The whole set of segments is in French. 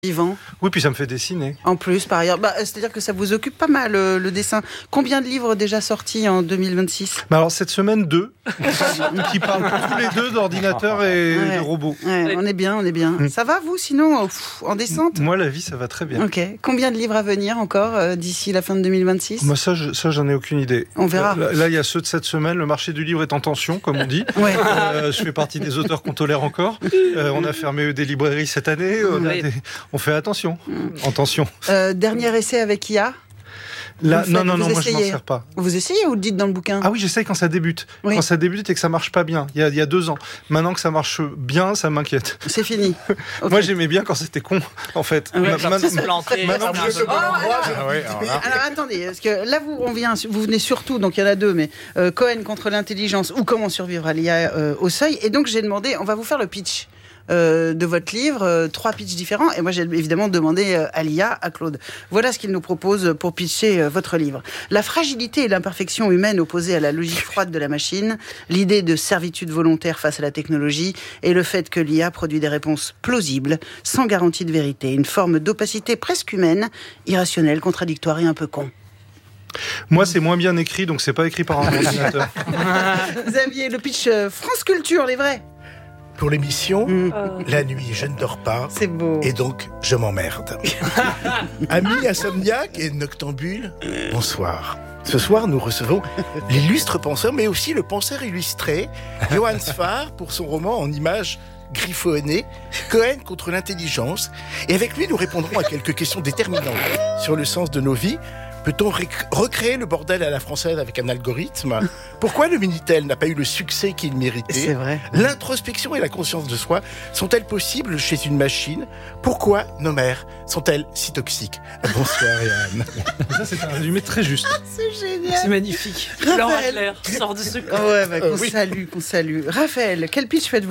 vivant. Oui, puis ça me fait dessiner. En plus, par ailleurs. C'est-à-dire que ça vous occupe pas mal, le dessin. Combien de livres déjà sortis en 2026 ? Alors, cette semaine, 2, qui parlent tous les deux d'ordinateurs et de robots. Ouais, on est bien. Ça va, vous, sinon, en descente ? Moi, la vie, ça va très bien. Ok. Combien de livres à venir encore d'ici la fin de 2026 ? Moi, ça, j'en ai aucune idée. On verra. Là, il y a ceux de cette semaine. Le marché du livre est en tension, comme on dit. Ouais. Je fais partie des auteurs qu'on tolère encore. On a fermé des librairies cette année. On fait attention. En tension. Dernier essai avec IA ? Là, non, moi je m'en sers pas. Vous essayez ou le dites dans le bouquin ? Ah oui, j'essaye quand ça débute. Oui. Quand ça débute et que ça marche pas bien. Il y a 2 ans. Maintenant que ça marche bien, ça m'inquiète. C'est fini. Okay. Moi j'aimais bien quand c'était con, en fait. Ouais. Alors attendez, parce que là vous venez surtout, donc il y en a 2, mais Cohen contre l'intelligence ou comment survivre à l'IA au seuil. Et donc j'ai demandé, on va vous faire le pitch. De votre livre, 3 pitchs différents, et moi j'ai évidemment demandé à l'IA, à Claude. Voilà ce qu'il nous propose pour pitcher votre livre. La fragilité et l'imperfection humaine opposées à la logique froide de la machine, l'idée de servitude volontaire face à la technologie, et le fait que l'IA produit des réponses plausibles, sans garantie de vérité, une forme d'opacité presque humaine, irrationnelle, contradictoire et un peu con. Moi, c'est moins bien écrit, donc c'est pas écrit par un ordinateur. Xavier, le pitch France Culture, les vrais. Pour l'émission, la nuit, je ne dors pas. C'est beau. Et donc, je m'emmerde. Amis insomniaques et noctambules, bonsoir. Ce soir, nous recevons l'illustre penseur, mais aussi le penseur illustré, Johann Sfar, pour son roman en images griffonnées, Cohen contre l'intelligence. Et avec lui, nous répondrons à quelques questions déterminantes sur le sens de nos vies. Peut-on recréer le bordel à la française avec un algorithme ? Pourquoi le Minitel n'a pas eu le succès qu'il méritait ? C'est vrai. L'introspection et la conscience de soi sont-elles possibles chez une machine ? Pourquoi nos mères sont-elles si toxiques ? Bonsoir Yann. Ça, c'est un résumé très juste. C'est génial. C'est magnifique. Laure Adler sort de ce corps. Qu'on salue. Raphaël, quel pitch faites-vous ?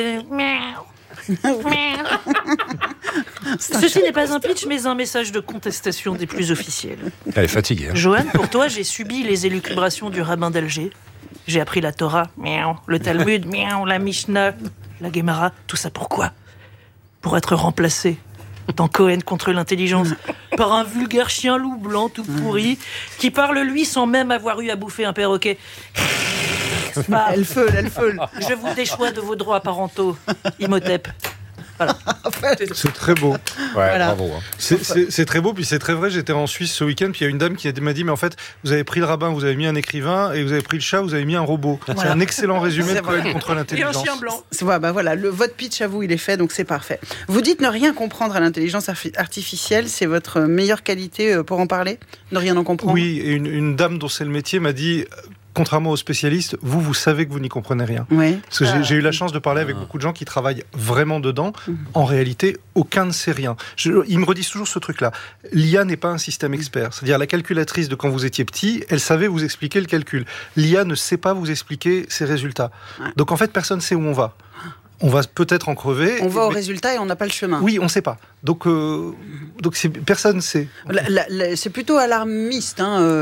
Ceci n'est pas un pitch, mais un message de contestation des plus officiels. Elle est fatiguée. Johan, pour toi, j'ai subi les élucubrations du rabbin d'Alger. J'ai appris la Torah, le Talmud, la Mishnah, la Gemara. Tout ça pourquoi ? Pour être remplacé dans Cohen contre l'intelligence par un vulgaire chien-loup blanc tout pourri qui parle lui sans même avoir eu à bouffer un perroquet. Elle feule. Je vous déchois de vos droits parentaux, Imhotep. Voilà. C'est très beau. Ouais, voilà. Bravo. C'est très beau, puis c'est très vrai. J'étais en Suisse ce week-end, puis il y a une dame qui m'a dit, mais en fait, vous avez pris le rabbin, vous avez mis un écrivain, et vous avez pris le chat, vous avez mis un robot. Voilà. C'est un excellent résumé de Cohen contre l'intelligence. Et un chien blanc. Voilà, votre pitch à vous, il est fait, donc c'est parfait. Vous dites ne rien comprendre à l'intelligence artificielle, c'est votre meilleure qualité pour en parler ? Ne rien en comprendre ? Oui, et une dame dont c'est le métier m'a dit... Contrairement aux spécialistes, vous savez que vous n'y comprenez rien. Oui. Parce que j'ai eu la chance de parler avec beaucoup de gens qui travaillent vraiment dedans. En réalité, aucun ne sait rien. Ils me redisent toujours ce truc-là. L'IA n'est pas un système expert. C'est-à-dire la calculatrice de quand vous étiez petit, elle savait vous expliquer le calcul. L'IA ne sait pas vous expliquer ses résultats. Donc en fait, personne ne sait où on va. On va peut-être en crever. On va au résultat et on n'a pas le chemin. Oui, on ne sait pas. Donc personne ne sait. C'est plutôt alarmiste,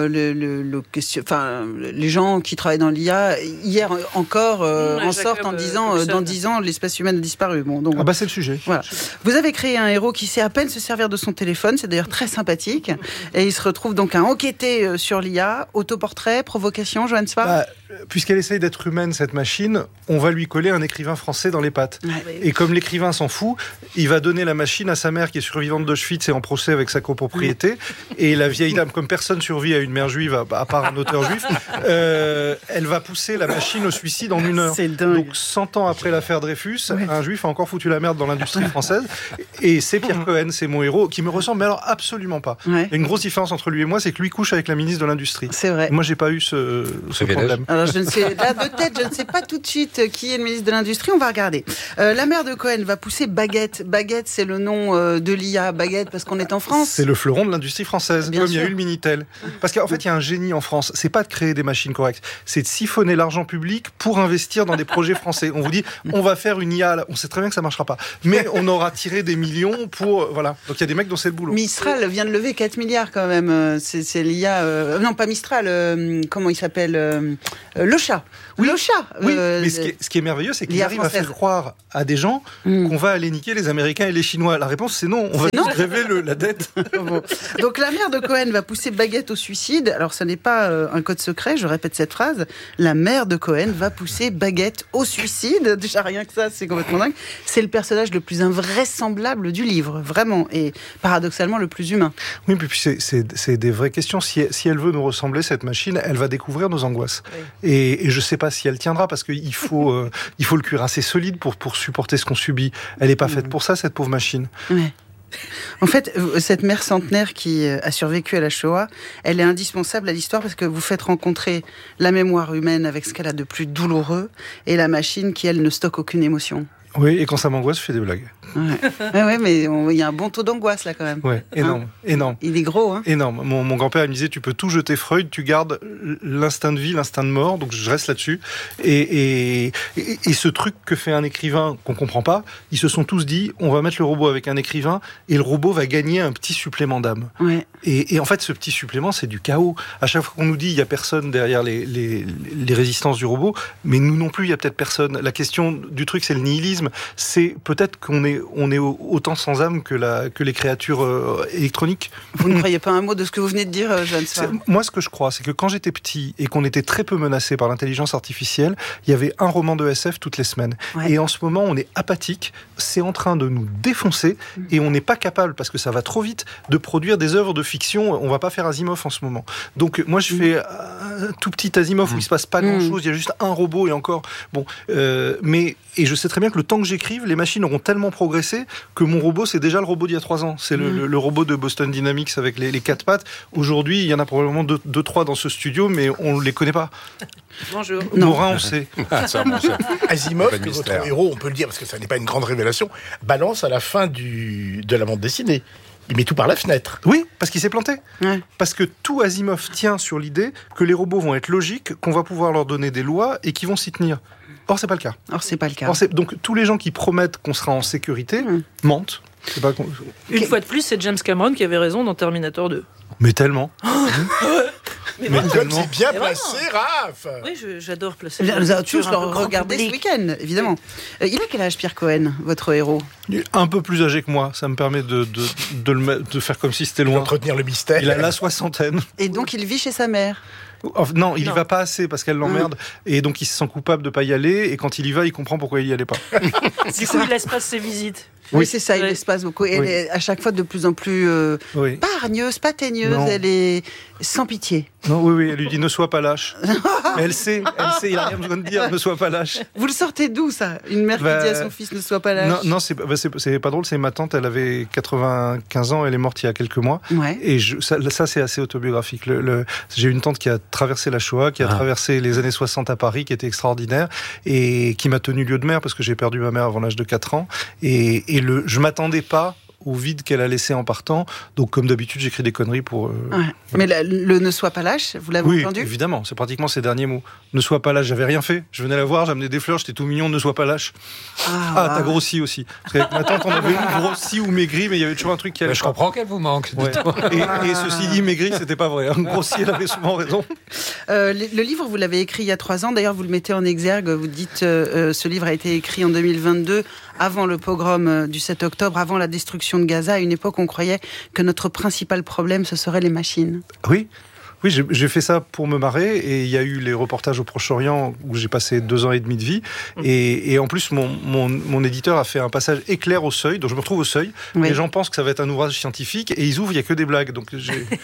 les gens qui travaillent dans l'IA, hier encore, en sortent en disant dans 10 ans, l'espèce humaine a disparu. Bon, donc, c'est le sujet. Voilà. Vous avez créé un héros qui sait à peine se servir de son téléphone, c'est d'ailleurs très sympathique, et il se retrouve donc à enquêter sur l'IA, autoportrait, provocation, Johann Sfar. Puisqu'elle essaye d'être humaine, cette machine, on va lui coller un écrivain français dans les pattes. Et comme l'écrivain s'en fout, il va donner la machine à sa mère qui est survivante d'Auschwitz et en procès avec sa copropriété. Et la vieille dame, comme personne survit à une mère juive, à part un auteur juif, elle va pousser la machine au suicide en 1 heure. C'est dingue. Donc 100 ans après l'affaire Dreyfus, un juif a encore foutu la merde dans l'industrie française. Et c'est Pierre Cohen, c'est mon héros, qui me ressemble, mais alors absolument pas. Il y a une grosse différence entre lui et moi, c'est que lui couche avec la ministre de l'Industrie. C'est vrai. Moi, j'ai pas eu ce problème. Alors, je ne sais pas tout de suite qui est le ministre de l'Industrie, on va regarder. La mère de Cohen va pousser Baguette. Baguette, c'est le nom de l'IA. Baguette, parce qu'on est en France. C'est le fleuron de l'industrie française, Bien comme sûr. il y a eu le Minitel. Parce qu'en fait, il y a un génie en France. C'est pas de créer des machines correctes, c'est de siphonner l'argent public pour investir dans des projets français. On vous dit, on va faire une IA. Là. On sait très bien que ça marchera pas. Mais on aura tiré des millions pour... Voilà. Donc il y a des mecs dont c'est le boulot. Mistral vient de lever 4 milliards quand même. C'est l'IA... non, pas Mistral. Comment il s'appelle Le chat. Oui. Le chat. Oui, mais ce qui est merveilleux, c'est qu'il l'IA arrive à faire française. croire à des gens qu'on va aller niquer les Américains et les Chinois. La réponse, c'est non. On va juste gréver la dette. Bon. Donc la mère de Cohen va pousser Baguette au suicide. Alors ce n'est pas un code secret, je répète cette phrase. La mère de Cohen va pousser Baguette au suicide. Déjà rien que ça, c'est complètement dingue. C'est le personnage le plus invraisemblable du livre, vraiment, et paradoxalement le plus humain. Oui, puis c'est des vraies questions. Si elle veut nous ressembler, cette machine, elle va découvrir nos angoisses. Oui. Et je sais pas si elle tiendra, parce qu'il faut le cuir assez solide pour supporter ce qu'on subit. Elle n'est pas faite pour ça, cette pauvre machine. Ouais. En fait, cette mère centenaire qui a survécu à la Shoah, elle est indispensable à l'histoire parce que vous faites rencontrer la mémoire humaine avec ce qu'elle a de plus douloureux et la machine qui, elle, ne stocke aucune émotion. Oui, et quand ça m'angoisse, je fais des blagues. Ouais, mais il y a un bon taux d'angoisse là quand même. Ouais, énorme, énorme. Il est gros, hein. Énorme. Mon grand-père il me disait, tu peux tout jeter Freud, tu gardes l'instinct de vie, l'instinct de mort, donc je reste là-dessus. Et ce truc que fait un écrivain qu'on comprend pas, ils se sont tous dit, on va mettre le robot avec un écrivain et le robot va gagner un petit supplément d'âme. Ouais. Et en fait, ce petit supplément, c'est du chaos. À chaque fois qu'on nous dit, il y a personne derrière les résistances du robot, mais nous non plus, il y a peut-être personne. La question du truc, c'est le nihilisme. C'est peut-être qu'on est autant sans âme que les créatures électroniques. Vous ne croyez pas un mot de ce que vous venez de dire, Johannes Farr ? Moi, ce que je crois, c'est que quand j'étais petit et qu'on était très peu menacé par l'intelligence artificielle, il y avait un roman de SF toutes les semaines. Ouais. Et en ce moment, on est apathique, c'est en train de nous défoncer et on n'est pas capable, parce que ça va trop vite, de produire des œuvres de fiction. On va pas faire Asimov en ce moment. Donc moi, je fais un tout petit Asimov où il se passe pas grand-chose, il y a juste un robot et encore... Bon, et je sais très bien que le temps que j'écrive, les machines auront tellement progressé que mon robot, c'est déjà le robot d'il y a 3 ans. C'est le robot de Boston Dynamics avec les 4 pattes. Aujourd'hui, il y en a probablement 2-3 dans ce studio, mais on ne les connaît pas. Bonjour. Morin, on sait. Asimov, Pas de que votre mystère. héros, on peut le dire parce que ça n'est pas une grande révélation, balance à la fin de la bande dessinée. Il met tout par la fenêtre. Oui, parce qu'il s'est planté. Ouais. Parce que tout Asimov tient sur l'idée que les robots vont être logiques, qu'on va pouvoir leur donner des lois et qu'ils vont s'y tenir. Or, c'est pas le cas. Or, c'est pas le cas. Donc, tous les gens qui promettent qu'on sera en sécurité mentent. C'est pas Une fois de plus, c'est James Cameron qui avait raison dans Terminator 2. Mais tellement. Mais Mais voilà. tellement. C'est bien Et placé, Raph. Oui, j'adore placer. Nous allons tous un le peu grand regarder ce public. week-end, évidemment. Il a quel âge, Pierre Cohen, votre héros ? Il est un peu plus âgé que moi. Ça me permet de faire comme si c'était loin. D'entretenir le mystère. Il a la soixantaine. Et donc, il vit chez sa mère. Non, il y Non. va pas assez parce qu'elle l'emmerde. Et donc, il se sent coupable de pas y aller. Et quand il y va, il comprend pourquoi il y allait pas. Du coup, il laisse pas ses visites. Oui, c'est ça, il Ouais. laisse pas beaucoup. Et elle Oui. est à chaque fois de plus en plus Oui. pas hargneuse, pas teigneuse, Non. elle est sans pitié. Non, oui, elle lui dit ne sois pas lâche. Mais elle sait, il a rien besoin de dire ne sois pas lâche. Vous le sortez d'où, ça ? Une mère Bah, qui dit à son fils ne sois pas lâche. Non, c'est pas drôle, c'est ma tante, elle avait 95 ans, elle est morte il y a quelques mois. Ouais. Et ça c'est assez autobiographique. J'ai une tante qui a traversé la Shoah, qui a traversé les années 60 à Paris, qui était extraordinaire, et qui m'a tenu lieu de mère, parce que j'ai perdu ma mère avant l'âge de 4 ans. Et je m'attendais pas au vide qu'elle a laissé en partant. Donc, comme d'habitude, j'écris des conneries pour... Ouais. Mais le ne sois pas lâche, vous l'avez Oui, entendu ? évidemment, c'est pratiquement ses derniers mots. Ne sois pas lâche, j'avais rien fait. Je venais la voir, j'amenais des fleurs, j'étais tout mignon, ne sois pas lâche. Ah, t'as grossi aussi. Parce qu'avec ma tante, on avait grossi ou maigri, mais il y avait toujours un truc qui allait Je pas. comprends qu'elle vous manque. Ouais. Et ceci dit, maigri, c'était pas vrai. Grossi, elle avait souvent raison. Le livre, vous l'avez écrit il y a 3 ans. D'ailleurs, vous le mettez en exergue. Vous dites ce livre a été écrit en 2022, avant le pogrom du 7 octobre, avant la destruction de Gaza. À une époque, on croyait que notre principal problème, ce seraient les machines. Oui. Oui, j'ai fait ça pour me marrer, et il y a eu les reportages au Proche-Orient où j'ai passé 2 ans et demi de vie, et en plus mon éditeur a fait un passage éclair au Seuil, donc je me retrouve au Seuil. Oui. Les gens pensent que ça va être un ouvrage scientifique, et ils ouvrent, il y a que des blagues. Donc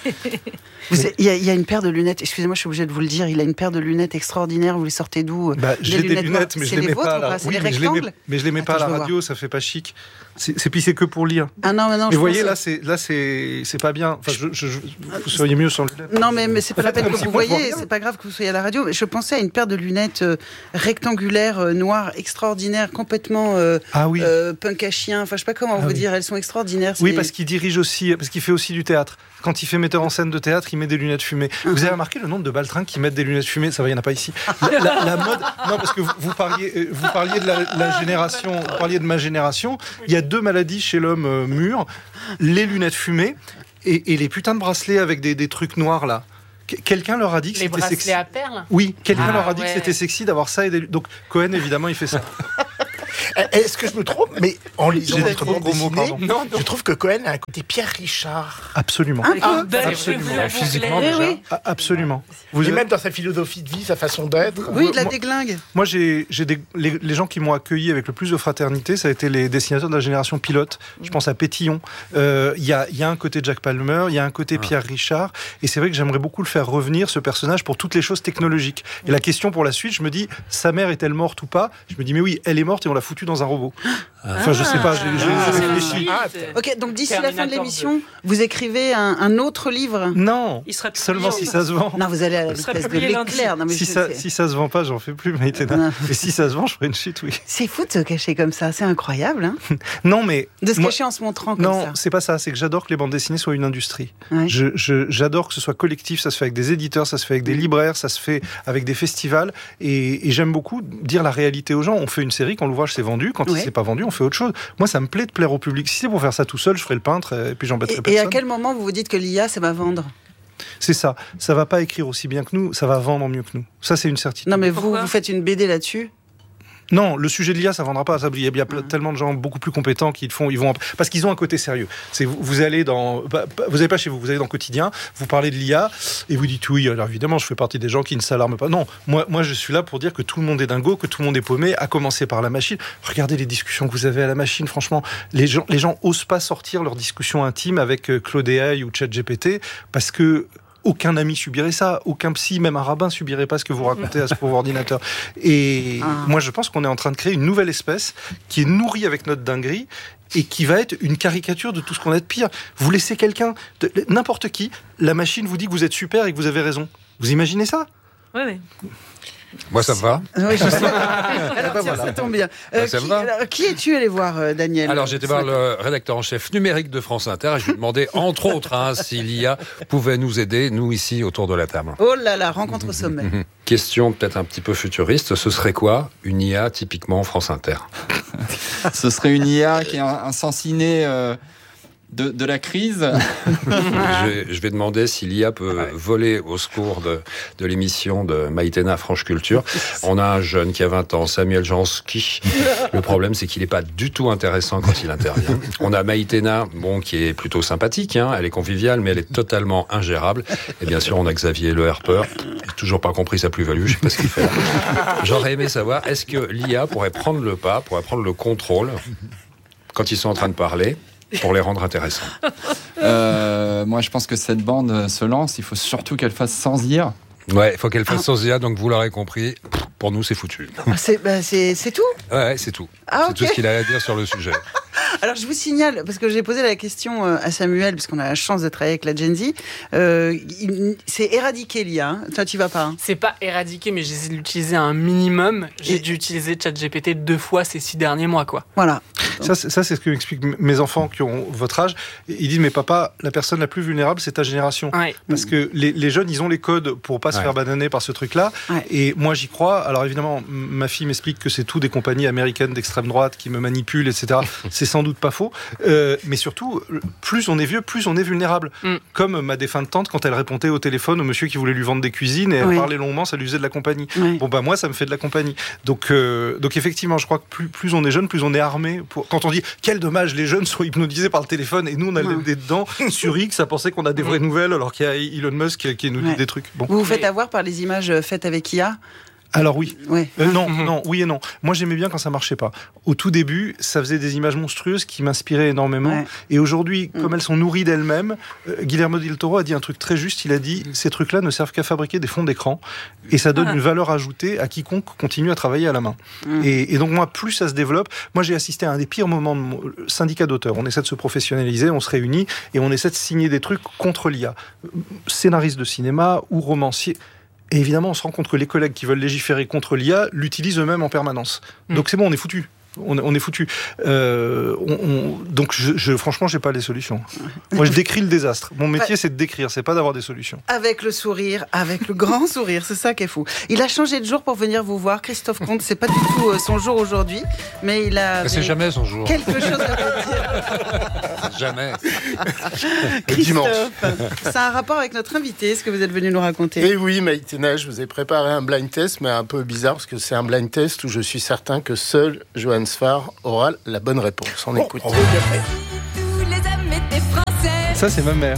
Il y a une paire de lunettes, excusez-moi, je suis obligée de vous le dire, il a une paire de lunettes extraordinaires, vous les sortez d'où ? J'ai des lunettes, mais je les mets pas à la C'est les mais je les rectangles ? mets pas à Attends, la je veux radio, ça fait pas chic. C'est que pour lire. Ah non, mais non, Mais je vous voyez, pensais- là c'est pas bien. Enfin, vous seriez mieux sans lunettes. Non, mais c'est pas la peine que Comme si vous moi, je vois voyez, rien. c'est pas grave que vous soyez à la radio. Mais je pensais à une paire de lunettes rectangulaires, noires, extraordinaires, complètement Ah oui. punk à chien. Enfin, je sais pas comment Ah vous oui. dire, elles sont extraordinaires. Oui, c'est- parce qu'il dirige aussi, parce qu'il fait aussi du théâtre. Quand il fait metteur en scène de théâtre, il met des lunettes fumées. Vous avez remarqué le nombre de baltringues qui mettent des lunettes fumées ? Ça va, il n'y en a pas ici. La mode, non, parce que vous parliez de la génération, vous parliez de ma génération. Il y a 2 maladies chez l'homme mûr, les lunettes fumées et les putains de bracelets avec des trucs noirs là. Quelqu'un leur a dit que Les c'était sexy. bracelets à perles. Oui, quelqu'un leur a dit ouais. que c'était sexy d'avoir ça. Donc Cohen, évidemment, il fait ça. Est-ce que je me trompe? Mais en lisant J'ai votre dit bande gros mots, dessinée, pardon. Non, je trouve que Cohen a un côté Pierre Richard. Absolument. Un peu. Belle Absolument. cheveux bleu Physiquement, bouclés. déjà. oui. Absolument. Et même dans sa philosophie de vie, sa façon d'être. Oui, de la Moi- déglingue. Moi, les gens qui m'ont accueilli avec le plus de fraternité, ça a été les dessinateurs de la génération pilote. Je pense à Pétillon. Il y a un côté Jack Palmer, il y a un côté Pierre Richard. Et c'est vrai que j'aimerais beaucoup le faire revenir, ce personnage, pour toutes les choses technologiques. Et la question pour la suite, je me dis, sa mère est-elle morte ou pas? Je me dis, mais oui, elle est morte et on l'a foutue dans un robot. Enfin, je sais pas, j'ai réfléchi. Ok, donc d'ici la fin de Terminator l'émission, vous écrivez un autre livre. Non, Il sera publié seulement si ça se vend. Non, vous allez à la Ce sera vitesse de publié lundi. l'éclair. Non, mais Si je ça, sais. si ça se vend pas, j'en fais plus, Maïtena. Non. Et si ça se vend, je ferai une chute, oui. C'est fou de se cacher comme ça, c'est incroyable. Hein, Non, mais. de se moi- cacher en se montrant comme Non, ça. c'est pas ça. C'est que j'adore que les bandes dessinées soient une industrie. Ouais. J'adore que ce soit collectif. Ça se fait avec des éditeurs, ça se fait avec des libraires, ça se fait avec des festivals. Et j'aime beaucoup dire la réalité aux gens. On fait une série, quand l'ouvrage s'est vendu. Quand Ouais. il s'est pas vendu, on fait autre chose. Moi, ça me plaît de plaire au public. Si c'est pour faire ça tout seul, je ferai le peintre et puis j'embêterai Et à personne. quel moment vous vous dites que l'IA, ça va vendre? C'est ça. Ça va pas écrire aussi bien que nous. Ça va vendre mieux que nous. Ça, c'est une certitude. Non, mais vous Pourquoi faites une BD là-dessus? Non, le sujet de l'IA, ça vendra pas. Il y a tellement de gens beaucoup plus compétents qui le font. Ils vont parce qu'ils ont un côté sérieux. C'est vous allez dans, vous allez pas chez vous, vous allez dans le quotidien, vous parlez de l'IA et vous dites oui. Alors évidemment, je fais partie des gens qui ne s'alarment pas. Non, moi, je suis là pour dire que tout le monde est dingo, que tout le monde est paumé, à commencer par la machine. Regardez les discussions que vous avez à la machine. Franchement, les gens osent pas sortir leurs discussions intimes avec Claude AI ou ChatGPT parce que aucun ami subirait ça, aucun psy, même un rabbin subirait pas ce que vous racontez à ce pauvre ordinateur. Et moi, je pense qu'on est en train de créer une nouvelle espèce qui est nourrie avec notre dinguerie et qui va être une caricature de tout ce qu'on a de pire. Vous laissez quelqu'un, n'importe qui, la machine vous dit que vous êtes super et que vous avez raison. Vous imaginez ça? Oui, oui. Moi, ça me va. Oui, je sais. Alors, tiens, ça tombe bien. Ça me va. Qui es-tu allé voir, Daniel? Alors, j'étais voir le rédacteur en chef numérique de France Inter et je lui demandais, entre autres, si l'IA pouvait nous aider, nous, ici, autour de la table. Oh là là, rencontre au sommet. Question peut-être un petit peu futuriste, ce serait quoi une IA typiquement France Inter? Ce serait une IA qui est un sens inné de la crise. Je vais demander si l'IA peut voler au secours de l'émission de Maïtena France Culture. On a un jeune qui a 20 ans, Samuel Jansky. Le problème, c'est qu'il n'est pas du tout intéressant quand il intervient. On a Maïtena, qui est plutôt sympathique, hein, elle est conviviale, mais elle est totalement ingérable. Et bien sûr, on a Xavier Le Herpeur. J'ai toujours pas compris sa plus-value, je sais pas ce qu'il fait là. J'aurais aimé savoir, est-ce que l'IA pourrait prendre le pas, pourrait prendre le contrôle quand ils sont en train de parler, pour les rendre intéressants? Moi, je pense que cette bande se lance. Il faut surtout qu'elle fasse sans IR. Ouais, il faut qu'elle fasse sans IA, donc vous l'aurez compris, pour nous c'est foutu. C'est tout? Ouais, c'est tout. Ah, C'est ok. tout ce qu'il a à dire sur le sujet. Alors, je vous signale, parce que j'ai posé la question à Samuel, parce qu'on a la chance de travailler avec la Gen Z, c'est éradiquer l'IA. Hein. Toi, tu vas pas. Hein. C'est pas éradiqué, mais j'ai l'utilisé un minimum. J'ai dû utiliser ChatGPT 2 fois ces 6 derniers mois, quoi. Voilà. Ça, c'est ce que m'expliquent mes enfants qui ont votre âge. Ils disent, mais papa, la personne la plus vulnérable, c'est ta génération. Ouais. Parce que les jeunes, ils ont les codes pour pas se faire bananer par ce truc-là. Ouais. Et moi, j'y crois. Alors évidemment, ma fille m'explique que c'est tout des compagnies américaines d'extrême droite qui me manipulent, etc. C'est sans doute pas faux. Mais surtout, plus on est vieux, plus on est vulnérable. Comme ma défunte tante, quand elle répondait au téléphone au monsieur qui voulait lui vendre des cuisines et elle parlait longuement, ça lui faisait de la compagnie. Oui. Bon, bah moi, ça me fait de la compagnie. Donc effectivement, je crois que plus on est jeune, plus on est armé. Quand on dit, quel dommage, les jeunes sont hypnotisés par le téléphone et nous, on a le nez dedans, sur X, à penser qu'on a des vraies nouvelles alors qu'il y a Elon Musk qui nous dit des trucs. Bon. Vous vous faites avoir par les images faites avec IA? Alors oui. Ouais. Non, oui et non. Moi, j'aimais bien quand ça marchait pas. Au tout début, ça faisait des images monstrueuses qui m'inspiraient énormément. Ouais. Et aujourd'hui, comme elles sont nourries d'elles-mêmes, Guillermo del Toro a dit un truc très juste. Il a dit, ces trucs-là ne servent qu'à fabriquer des fonds d'écran. Et ça donne une valeur ajoutée à quiconque continue à travailler à la main. Et donc, moi, plus ça se développe, moi, j'ai assisté à un des pires moments de mon syndicat d'auteurs. On essaie de se professionnaliser, on se réunit et on essaie de signer des trucs contre l'IA. Scénaristes de cinéma ou romanciers. Et évidemment, on se rend compte que les collègues qui veulent légiférer contre l'IA l'utilisent eux-mêmes en permanence. Donc c'est bon, on est foutu. On est foutu. Donc, franchement, j'ai pas les solutions. Moi, je décris le désastre. Mon métier, c'est de décrire, c'est pas d'avoir des solutions. Avec le sourire, avec le grand sourire, c'est ça qui est fou. Il a changé de jour pour venir vous voir, Christophe Comte. C'est pas du tout son jour aujourd'hui, mais il a. C'est jamais son jour. Quelque chose à vous dire. Jamais. Christophe, c'est un rapport avec notre invité, ce que vous êtes venu nous raconter. Et oui, Maïtena, je vous ai préparé un blind test, mais un peu bizarre parce que c'est un blind test où je suis certain que seul Johan Sfar aura la bonne réponse. On écoute. Ça, c'est ma mère.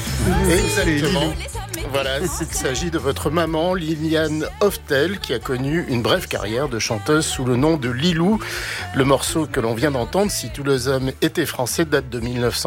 Exactement. Voilà, il s'agit de votre maman, Liliane Hoftel, qui a connu une brève carrière de chanteuse sous le nom de Lilou. Le morceau que l'on vient d'entendre, Si tous les hommes étaient français, date de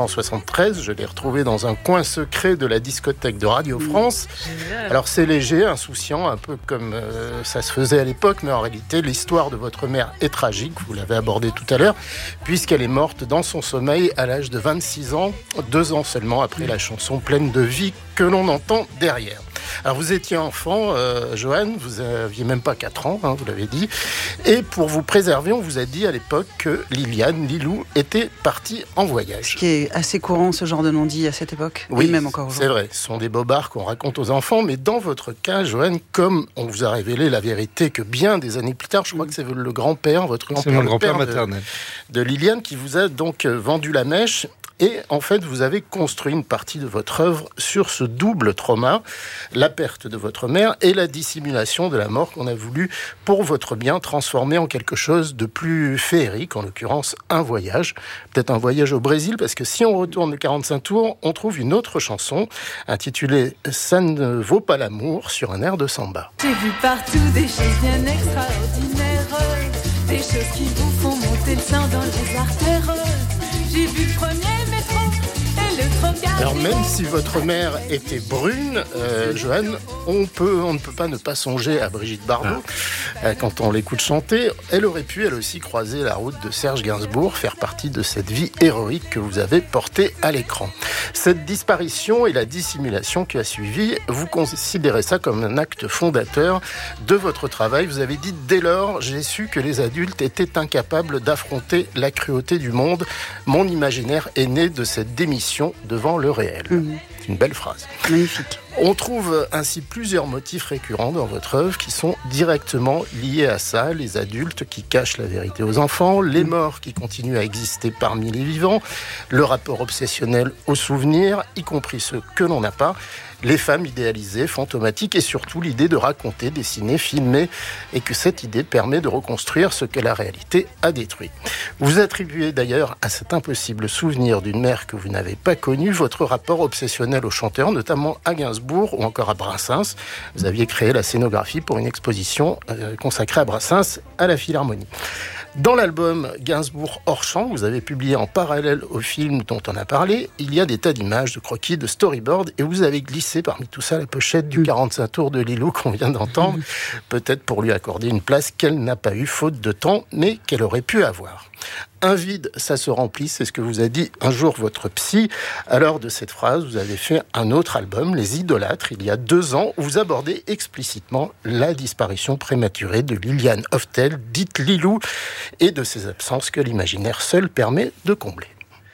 1973. Je l'ai retrouvé dans un coin secret de la discothèque de Radio France. Alors c'est léger, insouciant, un peu comme ça se faisait à l'époque, mais en réalité, l'histoire de votre mère est tragique, vous l'avez abordé tout à l'heure, puisqu'elle est morte dans son sommeil à l'âge de 26 ans, 2 ans seulement après la chanson pleine de vie que l'on entend derrière. Alors vous étiez enfant, Johan, vous aviez même pas 4 ans, vous l'avez dit, et pour vous préserver, on vous a dit à l'époque que Lilou était partie en voyage. Ce qui est assez courant, ce genre de non-dit à cette époque, oui, et même encore aujourd'hui. C'est vrai, ce sont des bobards qu'on raconte aux enfants, mais dans votre cas, Johan, comme on vous a révélé la vérité que bien des années plus tard, je crois que c'est le grand-père, votre grand-père, c'est mon grand-père maternel de Liliane, qui vous a donc vendu la mèche. Et en fait, vous avez construit une partie de votre œuvre sur ce double trauma, la perte de votre mère et la dissimulation de la mort qu'on a voulu, pour votre bien, transformer en quelque chose de plus féerique, en l'occurrence un voyage. Peut-être un voyage au Brésil, parce que si on retourne le 45 tours, on trouve une autre chanson intitulée « Ça ne vaut pas l'amour » sur un air de samba. J'ai vu partout des choses bien extraordinaires, des choses qui vous font monter le sang dans les artères. J'ai vu le premier métro et le trocadéro. Alors même si votre mère était brune, Johan, on ne peut pas ne pas songer à Brigitte Bardot. Quand on l'écoute chanter, elle aurait pu elle aussi croiser la route de Serge Gainsbourg, faire partie de cette vie héroïque que vous avez portée à l'écran. Cette disparition et la dissimulation qui a suivi, vous considérez ça comme un acte fondateur de votre travail. Vous avez dit, dès lors, j'ai su que les adultes étaient incapables d'affronter la cruauté du monde. Mon imaginaire est né de cette démission devant le réel. C'est une belle phrase. Magnifique. On trouve ainsi plusieurs motifs récurrents dans votre œuvre qui sont directement liés à ça. Les adultes qui cachent la vérité aux enfants, les morts qui continuent à exister parmi les vivants, le rapport obsessionnel aux souvenirs, y compris ceux que l'on n'a pas, les femmes idéalisées, fantomatiques, et surtout l'idée de raconter, dessiner, filmer, et que cette idée permet de reconstruire ce que la réalité a détruit. Vous attribuez d'ailleurs à cet impossible souvenir d'une mère que vous n'avez pas connue votre rapport obsessionnel aux chanteurs, notamment à Gainsbourg ou encore à Brassens. Vous aviez créé la scénographie pour une exposition consacrée à Brassens à la Philharmonie. Dans l'album Gainsbourg hors champ, vous avez publié en parallèle au film dont on a parlé, il y a des tas d'images, de croquis, de storyboards, et vous avez glissé parmi tout ça la pochette du 45 tours de Lilou qu'on vient d'entendre, peut-être pour lui accorder une place qu'elle n'a pas eue faute de temps, mais qu'elle aurait pu avoir. Un vide, ça se remplit, c'est ce que vous a dit un jour votre psy. À l'heure de cette phrase, vous avez fait un autre album, Les Idolâtres, il y a 2 ans, où vous abordez explicitement la disparition prématurée de Liliane Hoftel, dite Lilou, et de ses absences que l'imaginaire seul permet de combler.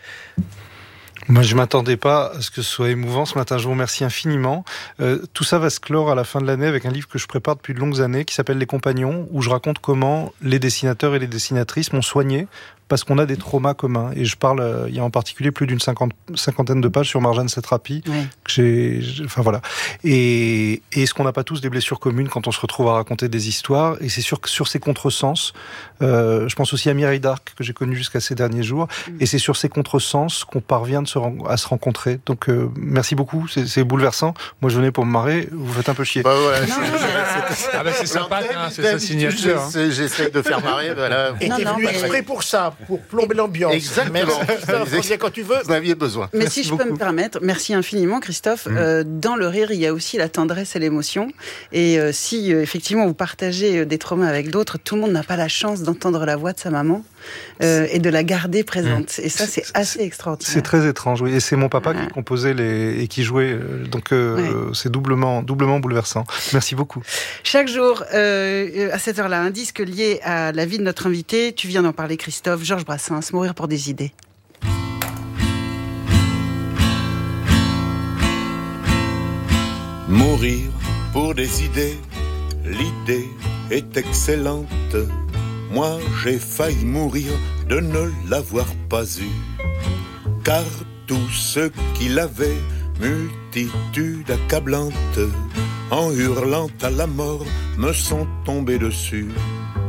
Moi, je ne m'attendais pas à ce que ce soit émouvant ce matin. Je vous remercie infiniment. Tout ça va se clore à la fin de l'année avec un livre que je prépare depuis de longues années qui s'appelle Les Compagnons, où je raconte comment les dessinateurs et les dessinatrices m'ont soigné parce qu'on a des traumas communs. Et je parle, il y a en particulier plus d'une cinquantaine de pages sur Marjane Satrapi. Oui. Enfin voilà. Et est-ce qu'on n'a pas tous des blessures communes quand on se retrouve à raconter des histoires? Et c'est sûr que sur ces contresens, je pense aussi à Mireille d'Arc, que j'ai connue jusqu'à ces derniers jours, et c'est sur ces contresens qu'on parvient à se rencontrer. Donc merci beaucoup, c'est bouleversant. Moi je venais pour me marrer, vous faites un peu chier. Bah voilà, c'est sympa, c'est sa signature. J'essaie de faire marrer. Voilà. Et t'es venu exprès pour ça, pour plomber l'ambiance. Exactement. Merci, quand tu veux. Vous en aviez besoin. Mais si je peux me permettre, merci infiniment Christophe. Dans le rire, il y a aussi la tendresse et l'émotion. Et si effectivement vous partagez des traumas avec d'autres, tout le monde n'a pas la chance d'entendre la voix de sa maman. et de la garder présente. Et ça, c'est assez extraordinaire. C'est très étrange, oui. Et c'est mon papa qui composait et qui jouait. Donc, c'est doublement bouleversant. Merci beaucoup. Chaque jour, à cette heure-là, un disque lié à la vie de notre invité. Tu viens d'en parler, Christophe. Georges Brassens, Mourir pour des idées. Mourir pour des idées, l'idée est excellente. Moi j'ai failli mourir de ne l'avoir pas eu. Car tous ceux qui l'avaient, multitude accablante, en hurlant à la mort, me sont tombés dessus.